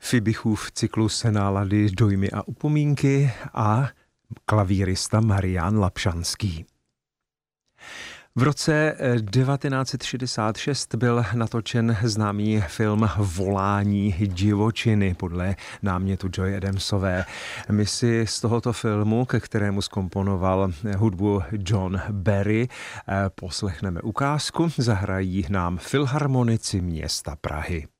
Fibichův cyklus Nálady, dojmy a upomínky a klavírista Marián Lapšanský. V roce 1966 byl natočen známý film Volání divočiny podle námětu Joy Adamsové. My si z tohoto filmu, ke kterému zkomponoval hudbu John Barry, poslechneme ukázku, zahrají nám filharmonici města Prahy.